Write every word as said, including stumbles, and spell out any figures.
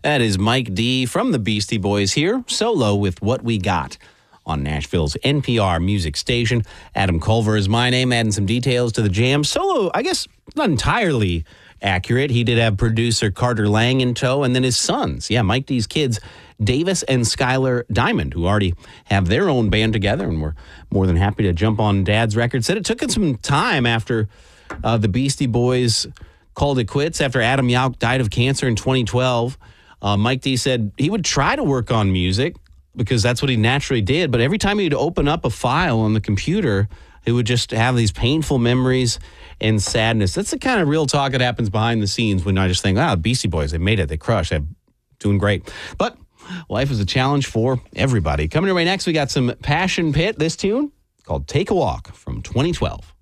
That is Mike D from the Beastie Boys here, solo with What We Got on Nashville's N P R music station. Adam Culver is my name, adding some details to the jam. Solo, I guess, not entirely accurate. He did have producer Carter Lang in tow, and then his sons. Yeah, Mike D's kids, Davis and Skylar Diamond, who already have their own band together, and we're more than happy to jump on Dad's record. Said it took him some time after uh, the Beastie Boys called it quits after Adam Yauch died of cancer in twenty twelve. Uh, Mike D said he would try to work on music because that's what he naturally did. But every time he'd open up a file on the computer, he would just have these painful memories and sadness. That's the kind of real talk that happens behind the scenes when I just think, ah, Beastie Boys, they made it. They crushed. They're doing great. But life is a challenge for everybody. Coming your way next, we got some Passion Pit. This tune called Take a Walk from twenty twelve.